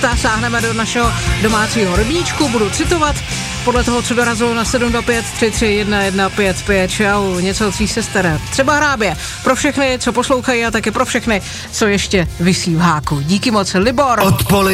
sáhneme do našeho domácího rybníčku, budu citovat podle toho, co dorazilo na 725 331 155. Čau, něco od svý sester. Třeba Hrábě. Pro všechny, co poslouchají a taky pro všechny, co ještě visí v háku. Díky moc, Libor.